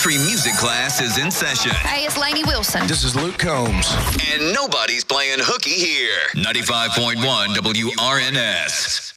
country music class is in session. Hey, it's Lainey Wilson. This is Luke Combs. And nobody's playing hooky here. 95.1 WRNS.